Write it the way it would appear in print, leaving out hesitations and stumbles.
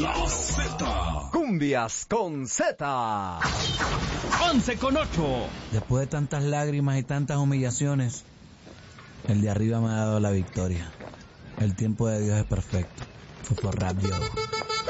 La Z. Cumbias con Z. 11:08. Después de tantas lágrimas y tantas humillaciones, el de arriba me ha dado la victoria. El tiempo de Dios es perfecto. Fue por Rap Yo.